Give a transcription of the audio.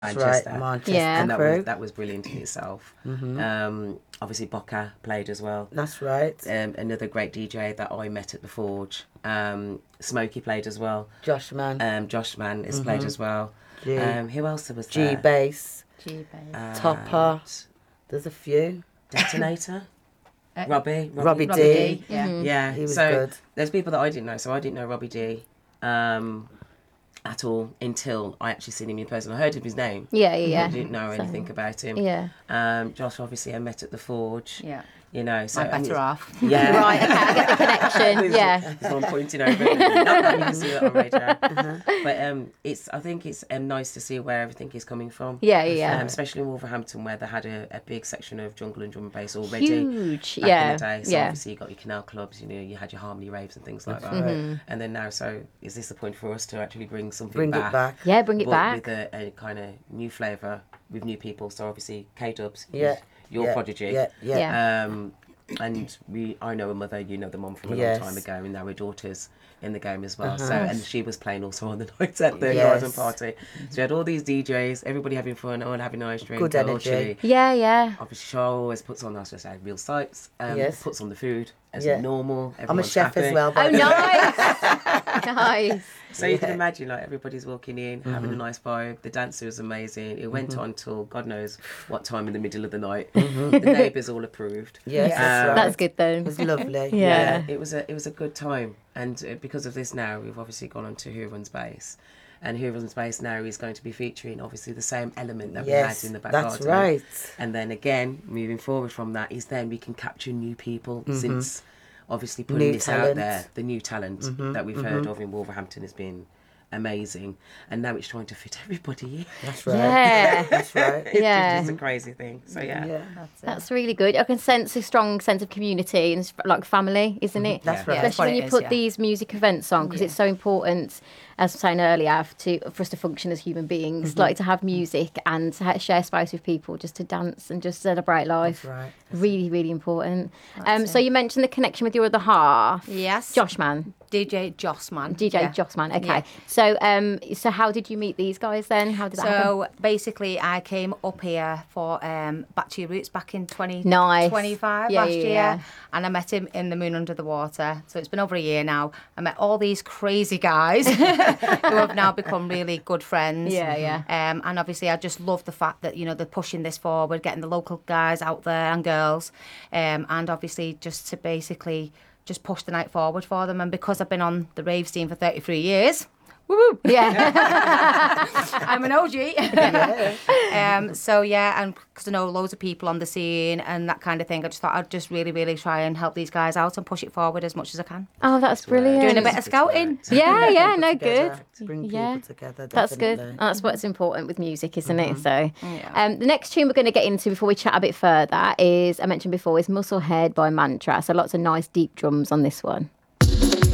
Manchester. Right, Manchester. Yeah. And that was brilliant in itself. Obviously, Boca played as well. That's right. Another great DJ that I met at the Forge. Smokey played as well. Josh Man. Josh Mann has played as well. G. Who else was there? G-Bass. G-Bass. Topper. There's a few. Detonator. Robbie D. Yeah. Yeah. He was so good. there's people that I didn't know. So I didn't know Robbie D. At all until I actually seen him in person. I heard of his name. Yeah. I didn't know anything about him. Yeah. Josh, obviously, I met at the Forge. Yeah. You know, so My better half. Yeah. Right, okay, I get the connection. Yeah. That's what I'm pointing over. Not that you can see that on radio. But I think it's nice to see where everything is coming from. Yeah. Especially in Wolverhampton, where they had a big section of jungle and drum and bass already. Huge. Back Yeah. in the day. So yeah. obviously you got your canal clubs, you had your harmony raves and things like that. And then now, so is this the point for us to actually bring something Bring back? it back. Yeah, bring it But back. with a kind of new flavour, with new people. So obviously K-Dubs, Yeah. your prodigy. Yeah. And I know a mother, you know the mum from a Yes. long time ago, and now her daughter's in the game as well. So, and she was playing also on the night at the Yes. garden party. So we had all these DJs, everybody having fun, all having a nice drink. Good all energy. chilly. Yeah. Obviously, Charles always puts on, I was going to say, real sights. Yes. Puts on the food as Yeah. normal. I'm a Everyone's chef happy. as well. Oh, By the way. nice. Nice. So you can imagine, like, everybody's walking in, having a nice vibe. The dancer was amazing. It went on till God knows what time in the middle of the night. The neighbours all approved. Yes, that's right. That's good then. It was lovely. Yeah. It was a good time, and because of this now, we've obviously gone on to Who Runs Bass, and Who Runs Bass now is going to be featuring obviously the same element that Yes, we had in the back that's garden. right. And then again, moving forward from that is then we can capture new people since obviously putting New this talent. out there. The new talent that we've heard of in Wolverhampton has been amazing, and now it's trying to fit everybody in. That's right. Yeah. That's right. Yeah. It's a crazy thing. So yeah. That's really good. I can sense a strong sense of community and like family, isn't it? That's right. Yeah. Especially when That's you what it put is, these music events on, because it's so important, as I was saying earlier, for us to function as human beings, like to have music and to share space with people, just to dance and just celebrate life. That's right. Really, really important. So you mentioned the connection with your other half. Yes. Josh Man. DJ Jossman. DJ Yeah. Jossman. Okay. Yeah. So how did you meet these guys then? How did that happen? So basically, I came up here for Back to Your Roots back in 2025 Nice. Yeah, last yeah, year, yeah. and I met him in the Moon Under the Water. So it's been over a year now. I met all these crazy guys who have now become really good friends. Yeah. And obviously, I just love the fact that they're pushing this forward, getting the local guys out there and girls, and obviously just to basically just push the night forward for them. And because I've been on the rave scene for 33 years, woo, Yeah. I'm an OG. So yeah, and because I know loads of people on the scene and that kind of thing, I just thought I'd just really, really try and help these guys out and push it forward as much as I can. Oh, that's brilliant. Doing a bit of scouting. Yeah, no, good. To bring Yeah. people together. That's good. definitely. That's what's important with music, isn't it? So, the next tune we're going to get into before we chat a bit further is, I mentioned before, is Musclehead by Mantra. So lots of nice deep drums on this one.